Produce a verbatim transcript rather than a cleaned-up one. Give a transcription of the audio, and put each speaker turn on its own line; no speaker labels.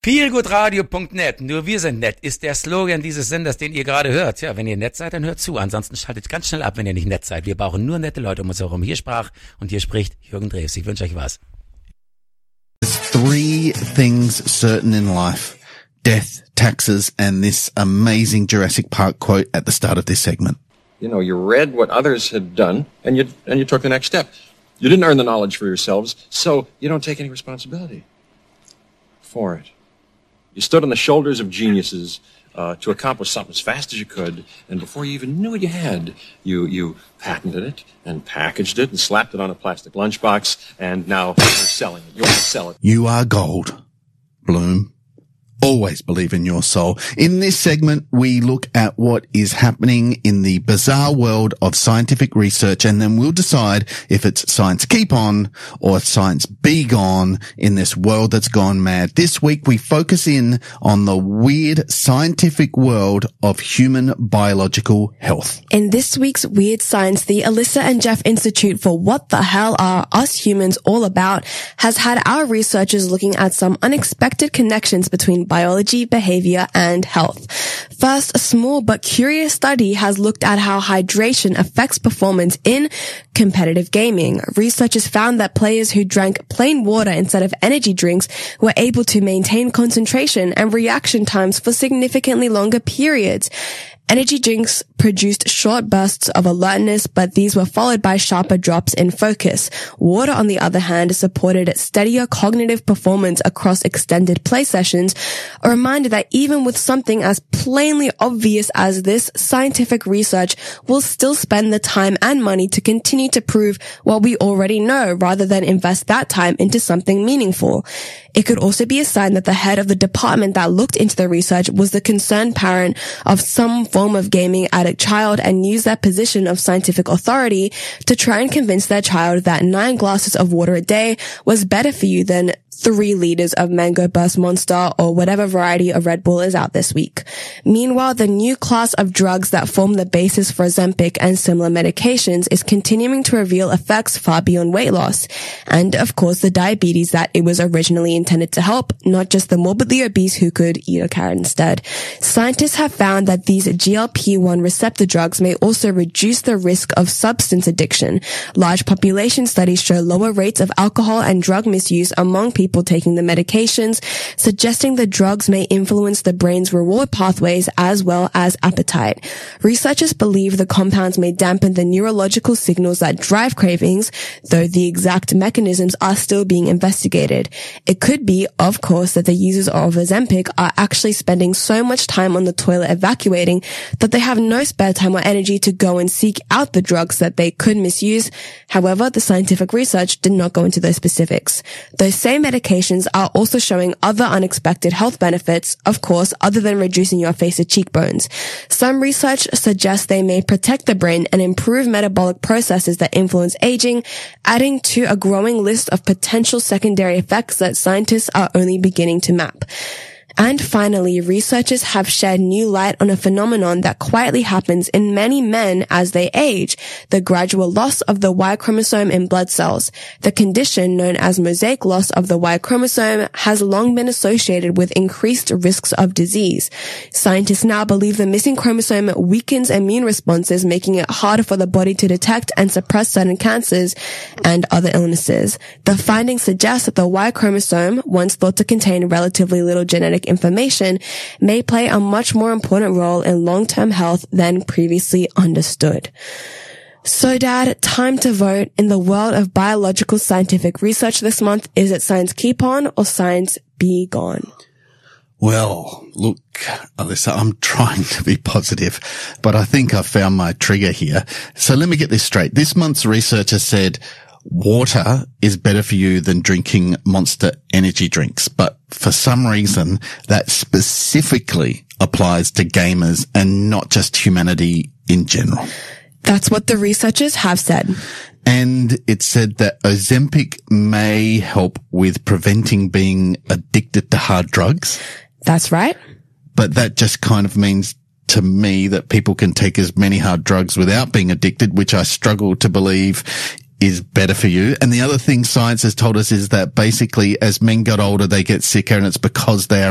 feelgoodradio punkt net, nur wir sind nett, ist der Slogan dieses Senders, den ihr gerade hört. Ja, wenn ihr nett seid, dann hört zu. Ansonsten schaltet ganz schnell ab, wenn ihr nicht nett seid. Wir brauchen nur nette Leute um uns herum. Hier sprach und hier spricht Jürgen Drews. Ich wünsche euch was.
Three things certain in life: death, taxes, and this amazing Jurassic Park quote at the start of this segment.
You know, you read what others had done, and you and you took the next step. You didn't earn the knowledge for yourselves, so you don't take any responsibility for it. You stood on the shoulders of geniuses uh, to accomplish something as fast as you could, and before you even knew what you had, you you patented it and packaged it and slapped it on a plastic lunchbox, and now you're selling it. You're going to sell it.
You are gold, Bloom. Always believe in your soul. In this segment, we look at what is happening in the bizarre world of scientific research, and then we'll decide if it's science keep on or science be gone in this world that's gone mad. This week, we focus in on the weird scientific world of human biological health.
In this week's Weird Science, the Alyssa and Jeff Institute for What the Hell Are Us Humans All About has had our researchers looking at some unexpected connections between biology, behavior, and health. First, a small but curious study has looked at how hydration affects performance in competitive gaming. Researchers found that players who drank plain water instead of energy drinks were able to maintain concentration and reaction times for significantly longer periods. Energy drinks produced short bursts of alertness, but these were followed by sharper drops in focus. Water, on the other hand, supported steadier cognitive performance across extended play sessions, a reminder that even with something as plainly obvious as this, scientific research will still spend the time and money to continue to prove what we already know, rather than invest that time into something meaningful. It could also be a sign that the head of the department that looked into the research was the concerned parent of some form of gaming addict child and used that position of scientific authority to try and convince their child that nine glasses of water a day was better for you than three liters of Mango Burst Monster or whatever variety of Red Bull is out this week. Meanwhile, the new class of drugs that form the basis for Ozempic and similar medications is continuing to reveal effects far beyond weight loss. And, of course, the diabetes that it was originally intended to help, not just the morbidly obese who could eat a carrot instead. Scientists have found that these G L P one receptor drugs may also reduce the risk of substance addiction. Large population studies show lower rates of alcohol and drug misuse among people taking the medications, suggesting the drugs may influence the brain's reward pathways as well as appetite. Researchers believe the compounds may dampen the neurological signals that drive cravings, though the exact mechanisms are still being investigated. It could be, of course, that the users of Ozempic are actually spending so much time on the toilet evacuating that they have no spare time or energy to go and seek out the drugs that they could misuse. However, the scientific research did not go into those specifics. Those same medications are also showing other unexpected health benefits, of course, other than reducing your face or cheekbones. Some research suggests they may protect the brain and improve metabolic processes that influence aging, adding to a growing list of potential secondary effects that scientists are only beginning to map. And finally, researchers have shed new light on a phenomenon that quietly happens in many men as they age, the gradual loss of the Y chromosome in blood cells. The condition, known as mosaic loss of the Y chromosome, has long been associated with increased risks of disease. Scientists now believe the missing chromosome weakens immune responses, making it harder for the body to detect and suppress certain cancers and other illnesses. The findings suggest that the Y chromosome, once thought to contain relatively little genetic information, may play a much more important role in long-term health than previously understood. So, Dad, time to vote. In the world of biological scientific research this month, is it science keep on or science be gone?
Well, look, Alyssa, I'm trying to be positive, but I think I've found my trigger here. So let me get this straight. This month's researcher said water is better for you than drinking Monster energy drinks. But for some reason, that specifically applies to gamers and not just humanity in general.
That's what the researchers have said.
And it said that Ozempic may help with preventing being addicted to hard drugs.
That's right.
But that just kind of means to me that people can take as many hard drugs without being addicted, which I struggle to believe is better for you. And the other thing science has told us is that basically as men get older, they get sicker, and it's because they are